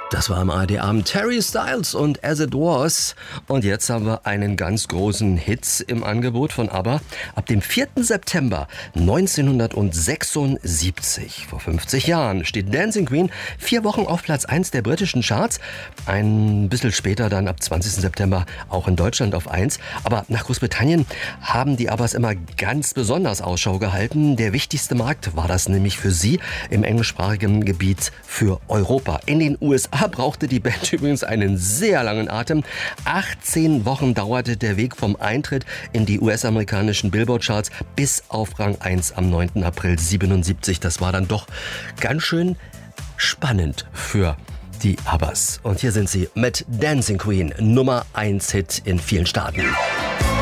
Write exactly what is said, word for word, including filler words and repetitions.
Das war am A R D-Abend Terry Styles und As It Was. Und jetzt haben wir einen ganz großen Hit im Angebot von ABBA. Ab dem vierten September neunzehnhundertsechsundsiebzig, vor fünfzig Jahren, steht Dancing Queen vier Wochen auf Platz eins der britischen Charts. Ein bisschen später dann ab zwanzigsten September auch in Deutschland auf eins. Aber nach Großbritannien haben die ABBAs immer ganz besonders Ausschau gehalten. Der wichtigste Markt war das nämlich für sie im englischsprachigen Gebiet für Europa. In den U S A brauchte die Band übrigens einen sehr langen Atem. achtzehn Wochen dauerte der Weg vom Eintritt in die U S-amerikanischen Billboard-Charts bis auf Rang eins am neunten April siebenundsiebzig. Das war dann doch ganz schön spannend für die ABBAs. Und hier sind sie mit Dancing Queen, Nummer eins Hit in vielen Staaten.